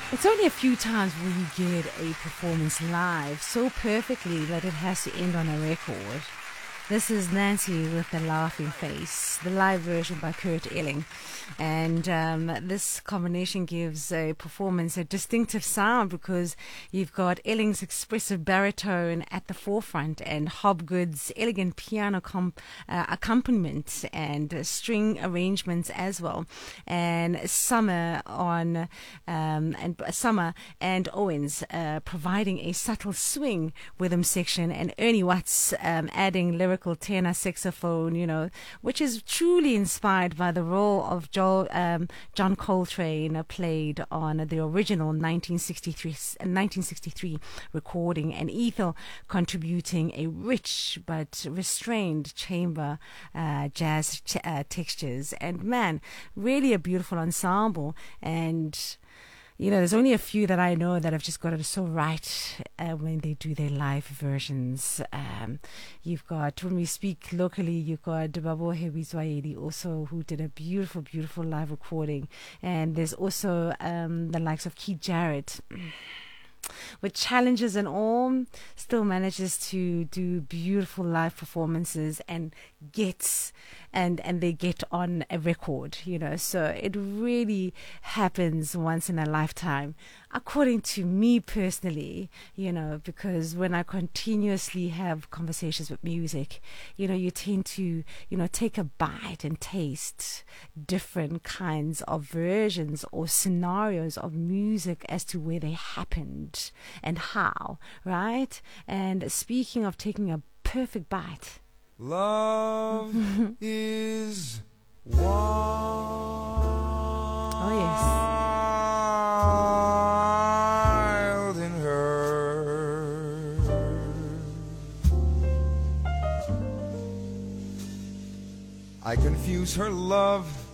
It's only a few times where you get a performance live so perfectly that it has to end on a record. This is Nancy with the Laughing Face, the live version by Kurt Elling. And this combination gives a performance a distinctive sound because you've got Elling's expressive baritone at the forefront and Hobgood's elegant piano accompaniment and string arrangements as well. And Summer and Owens providing a subtle swing rhythm section, and Ernie Watts adding lyrical tenor saxophone, which is truly inspired by the role of John Coltrane played on the original 1963 recording, and Ethel contributing a rich but restrained chamber jazz textures. And man, really a beautiful ensemble. And there's only a few that I know that have just got it so right when they do their live versions. You've got, when we speak locally, you've got Babohe Bizwaeli also, who did a beautiful, beautiful live recording. And there's also the likes of Keith Jarrett, with challenges and all, still manages to do beautiful live performances and they get on a record, so it really happens once in a lifetime, according to me personally, because when I continuously have conversations with music, you tend to, take a bite and taste different kinds of versions or scenarios of music as to where they happened and how, right? And speaking of taking a perfect bite, love is wild. Oh yes. Wild in her. I confuse her love